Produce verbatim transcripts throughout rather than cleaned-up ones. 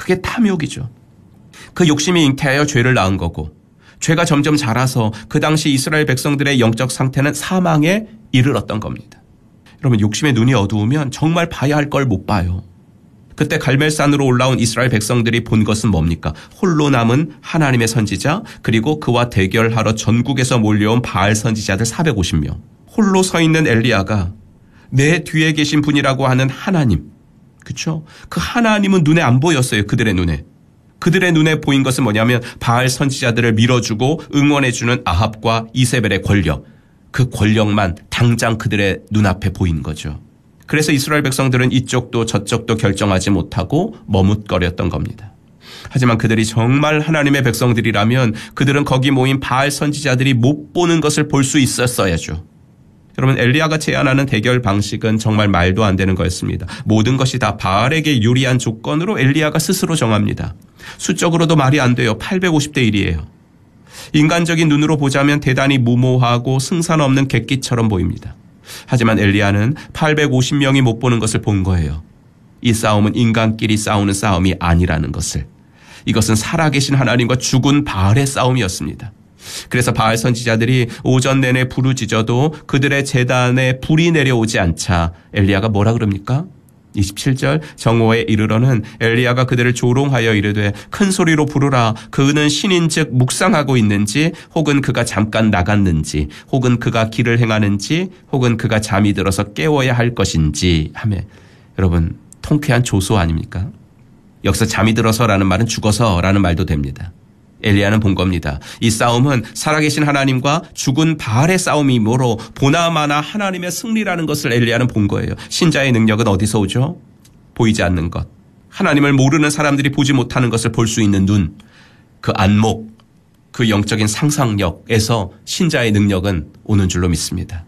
그게 탐욕이죠. 그 욕심이 잉태하여 죄를 낳은 거고 죄가 점점 자라서 그 당시 이스라엘 백성들의 영적 상태는 사망에 이르렀던 겁니다. 여러분, 욕심의 눈이 어두우면 정말 봐야 할 걸 못 봐요. 그때 갈멜산으로 올라온 이스라엘 백성들이 본 것은 뭡니까? 홀로 남은 하나님의 선지자, 그리고 그와 대결하러 전국에서 몰려온 바알 선지자들 사백오십 명. 홀로 서 있는 엘리야가 내 뒤에 계신 분이라고 하는 하나님, 그렇죠? 그 하나님은 눈에 안 보였어요. 그들의 눈에. 그들의 눈에 보인 것은 뭐냐면 바알 선지자들을 밀어주고 응원해주는 아합과 이세벨의 권력, 그 권력만 당장 그들의 눈앞에 보인 거죠. 그래서 이스라엘 백성들은 이쪽도 저쪽도 결정하지 못하고 머뭇거렸던 겁니다. 하지만 그들이 정말 하나님의 백성들이라면 그들은 거기 모인 바알 선지자들이 못 보는 것을 볼 수 있었어야죠. 여러분, 엘리야가 제안하는 대결 방식은 정말 말도 안 되는 거였습니다. 모든 것이 다 바알에게 유리한 조건으로 엘리야가 스스로 정합니다. 수적으로도 말이 안 돼요. 팔백오십 대 일이에요. 인간적인 눈으로 보자면 대단히 무모하고 승산 없는 객기처럼 보입니다. 하지만 엘리야는 팔백오십 명이 못 보는 것을 본 거예요. 이 싸움은 인간끼리 싸우는 싸움이 아니라는 것을. 이것은 살아계신 하나님과 죽은 바알의 싸움이었습니다. 그래서 바알 선지자들이 오전 내내 부르짖어도 그들의 제단에 불이 내려오지 않자 엘리야가 뭐라 그럽니까? 이십칠 절, 정오에 이르러는 엘리야가 그들을 조롱하여 이르되 큰 소리로 부르라. 그는 신인즉 묵상하고 있는지, 혹은 그가 잠깐 나갔는지, 혹은 그가 길을 행하는지, 혹은 그가 잠이 들어서 깨워야 할 것인지 하며, 여러분, 통쾌한 조소 아닙니까? 여기서 잠이 들어서라는 말은 죽어서라는 말도 됩니다. 엘리야는 본 겁니다. 이 싸움은 살아계신 하나님과 죽은 바알의 싸움이므로 보나마나 하나님의 승리라는 것을 엘리야는 본 거예요. 신자의 능력은 어디서 오죠? 보이지 않는 것. 하나님을 모르는 사람들이 보지 못하는 것을 볼 수 있는 눈, 그 안목, 그 영적인 상상력에서 신자의 능력은 오는 줄로 믿습니다.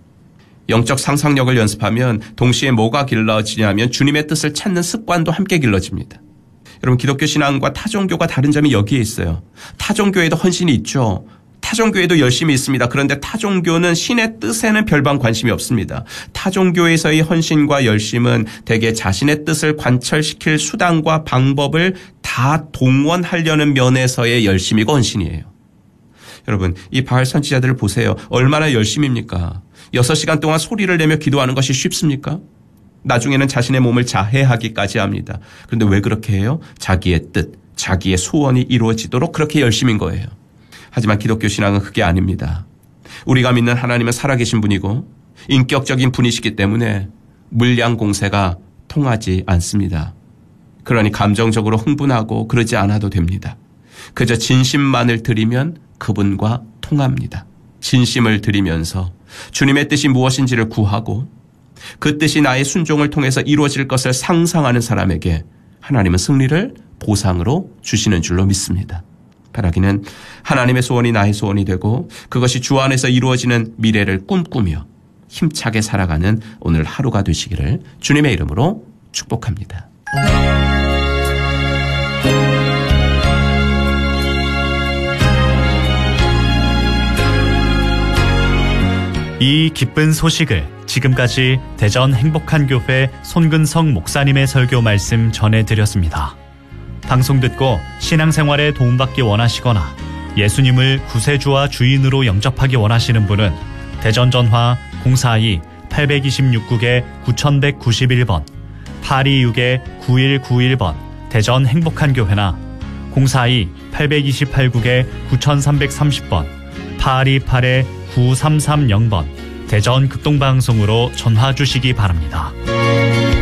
영적 상상력을 연습하면 동시에 뭐가 길러지냐면 주님의 뜻을 찾는 습관도 함께 길러집니다. 여러분, 기독교 신앙과 타종교가 다른 점이 여기에 있어요. 타종교에도 헌신이 있죠. 타종교에도 열심이 있습니다. 그런데 타종교는 신의 뜻에는 별반 관심이 없습니다. 타종교에서의 헌신과 열심은 대개 자신의 뜻을 관철시킬 수단과 방법을 다 동원하려는 면에서의 열심이고 헌신이에요. 여러분, 이 바알 선지자들을 보세요. 얼마나 열심입니까? 여섯 시간 동안 소리를 내며 기도하는 것이 쉽습니까? 나중에는 자신의 몸을 자해하기까지 합니다. 그런데 왜 그렇게 해요? 자기의 뜻, 자기의 소원이 이루어지도록 그렇게 열심인 거예요. 하지만 기독교 신앙은 그게 아닙니다. 우리가 믿는 하나님은 살아계신 분이고 인격적인 분이시기 때문에 물량 공세가 통하지 않습니다. 그러니 감정적으로 흥분하고 그러지 않아도 됩니다. 그저 진심만을 드리면 그분과 통합니다. 진심을 드리면서 주님의 뜻이 무엇인지를 구하고 그 뜻이 나의 순종을 통해서 이루어질 것을 상상하는 사람에게 하나님은 승리를 보상으로 주시는 줄로 믿습니다. 바라기는 하나님의 소원이 나의 소원이 되고 그것이 주 안에서 이루어지는 미래를 꿈꾸며 힘차게 살아가는 오늘 하루가 되시기를 주님의 이름으로 축복합니다. 이 기쁜 소식을 지금까지 대전 행복한교회 손근성 목사님의 설교 말씀 전해드렸습니다. 방송 듣고 신앙생활에 도움받기 원하시거나 예수님을 구세주와 주인으로 영접하기 원하시는 분은 대전 전화 공사이 팔이육 국에 구일구일 번, 팔이육 구일구일 번 대전 행복한교회나 공사이 팔이팔 국에 구삼삼삼 번, 팔이팔 구삼삼공 번 대전 극동방송으로 전화 주시기 바랍니다.